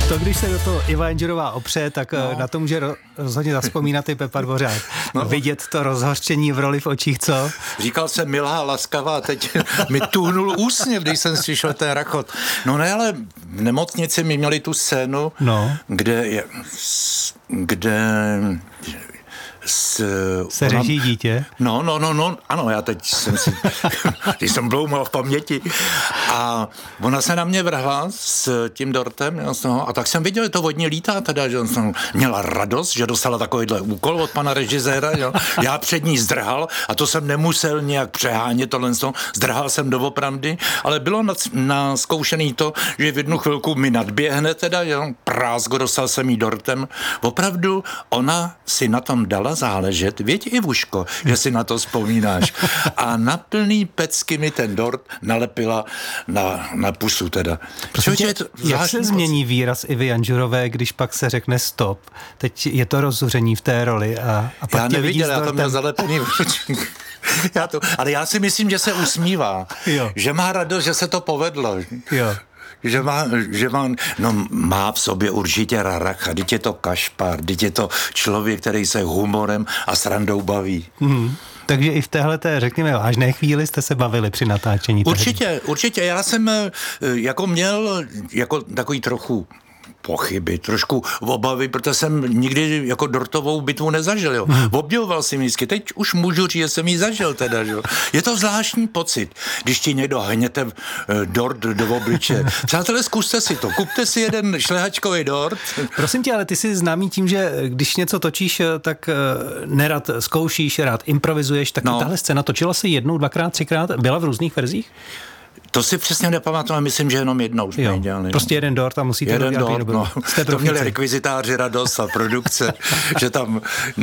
To, když se do toho Iva Janžurová opře, tak na to může rozhodně zavzpomínat i Pepa Dvořák. Vidět to rozhořčení v roli v očích, co? Říkal jsem milá, laskavá, teď mi tuhnul úsměv, když jsem slyšel ten rachot. No ne, ale v nemocnici mi měli tu scénu, kde se řeší dítě? No, ano, já teď když jsem bloumal v paměti. A ona se na mě vrhla s tím dortem, a tak jsem viděl, že to vodní lítá teda, že jsem měla radost, že dostala takovýhle úkol od pana režiséra, jo. Já před ní zdrhal a to jsem nemusel nějak přehánět tohle, zdrhal jsem doopravdy, ale bylo naskoušený to, že v jednu chvilku mi nadběhne teda, jo, prázgo, dostal jsem jí dortem. Opravdu ona si na tom dala záležet, věď Ivuško, že si na to vzpomínáš. A na plný pecky mi ten dort nalepila na pusu teda. Jak se změní výraz Ivy Janžurové, když pak se řekne stop? Teď je to rozhoření v té roli a pak já neviděl, já to měl zalepený ale já si myslím, že se usmívá. Jo. Že má radost, že se to povedlo. Jo. Že má v sobě určitě raracha, teď je to kašpar, teď je to člověk, který se humorem a srandou baví. Takže i v téhleté, řekněme, vážné chvíli jste se bavili při natáčení. Určitě. Já jsem měl takový trochu pochyby, trošku obavy, protože jsem nikdy jako dortovou bitvu nezažil. Jo. Obdivoval jsem vždycky. Teď už můžu říct, že jsem ji zažil teda. Jo. Je to zvláštní pocit, když ti někdo hněte dort do obliče. Přátelé, zkuste si to. Kupte si jeden šlehačkový dort. Prosím tě, ale ty jsi známý tím, že když něco točíš, tak nerad zkoušíš, rád improvizuješ. Tak tahle scéna točila se jednou, dvakrát, třikrát? Byla v různých verzích? To si přesně nepamatuju, myslím, že jenom jednou jsme ji dělali. Prostě jeden dort a musíte jeden dort, to měli rekvizitáři radost a produkce, že tam